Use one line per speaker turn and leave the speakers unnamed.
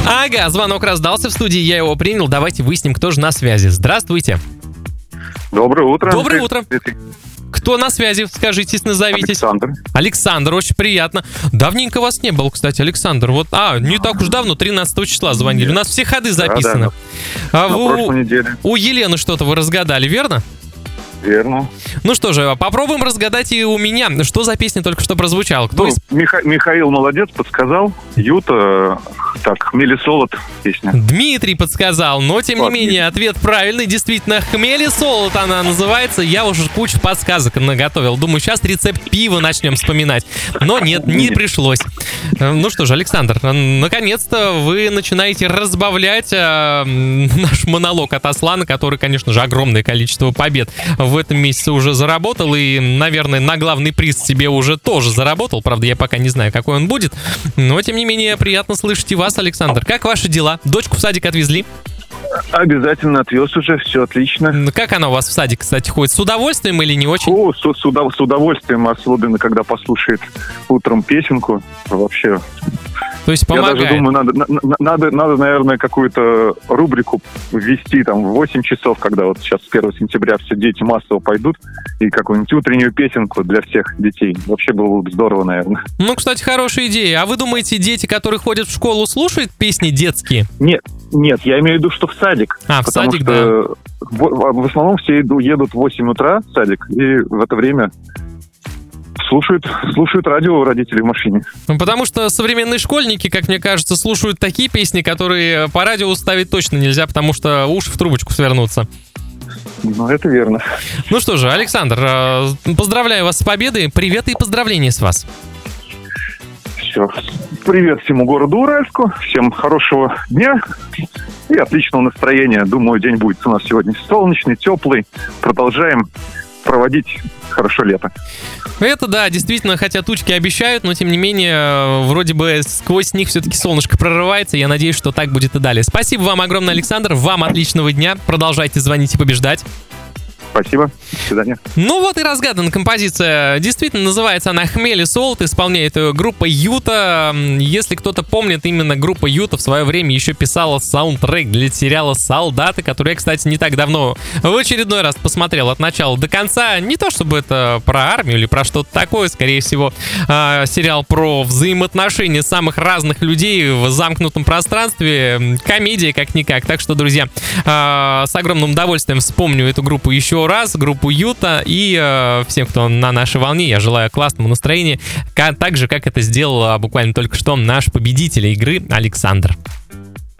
Ага, звонок раздался в студии, я его принял. Давайте выясним, кто же на связи. Здравствуйте.
Доброе утро.
Доброе утро. Кто на связи? Скажите, назовитесь.
Александр.
Александр, очень приятно. Давненько вас не было, кстати, Александр. Вот, не так уж давно, 13 числа звонили. У нас все ходы записаны.
На прошлой неделе.
У Елены что-то вы разгадали, верно?
Верно.
Ну что же, попробуем разгадать и у меня. Что за песня только что прозвучала?
Михаил молодец, подсказал. Юта, «Хмель и солод» песня.
Дмитрий подсказал, но тем не менее ответ правильный. Действительно, «Хмель и солод» она называется. Я уже кучу подсказок наготовил. Думаю, сейчас рецепт пива начнем вспоминать. Но нет, не пришлось. Ну что же, Александр, наконец-то вы начинаете разбавлять наш монолог от Аслана, который, конечно же, огромное количество побед в этом месяце уже заработал. И, наверное, на главный приз себе уже тоже заработал. Правда, я пока не знаю, какой он будет. Но, тем не менее, приятно слышать и вас, Александр. Как ваши дела? Дочку в садик отвезли?
Обязательно отвез уже, все отлично.
Как она у вас в садик, кстати, ходит? С удовольствием или не очень?
С удовольствием, особенно когда послушает утром песенку. Вообще.
То есть помогает.
Я даже думаю, надо, наверное, какую-то рубрику ввести там в 8 часов, когда вот сейчас с 1 сентября все дети массово пойдут, и какую-нибудь утреннюю песенку для всех детей. Вообще было бы здорово, наверное. Ну,
кстати, хорошая идея. А вы думаете, дети, которые ходят в школу, слушают песни детские?
Нет, я имею в виду, что в садик.
В садик, да.
В основном все едут в 8 утра в садик, и в это время слушают радио родители в машине.
Потому что современные школьники, как мне кажется, слушают такие песни, которые по радио ставить точно нельзя, потому что уши в трубочку свернутся.
Ну, это верно.
Ну что же, Александр, поздравляю вас с победой. Привет и поздравления с вас.
Все. Привет всему городу Уральску. Всем хорошего дня и отличного настроения. Думаю, день будет у нас сегодня солнечный, теплый. Продолжаем проводить хорошо лето.
Это да, действительно, хотя тучки обещают, но тем не менее, вроде бы сквозь них все-таки солнышко прорывается. Я надеюсь, что так будет и далее. Спасибо вам огромное, Александр. Вам отличного дня. Продолжайте звонить и побеждать.
Спасибо. До свидания.
Ну вот и разгадана композиция. Действительно, называется она «Хмель и солод». Исполняет ее группа Юта. Если кто-то помнит, именно группа Юта в свое время еще писала саундтрек для сериала «Солдаты», который я, кстати, не так давно в очередной раз посмотрел от начала до конца. Не то чтобы это про армию или про что-то такое, скорее всего, сериал про взаимоотношения самых разных людей в замкнутом пространстве. Комедия как-никак. Так что, друзья, с огромным удовольствием вспомню эту группу еще раз, группу Юта, и всем, кто на нашей волне, я желаю классного настроения, так же, как это сделал буквально только что наш победитель игры Александр.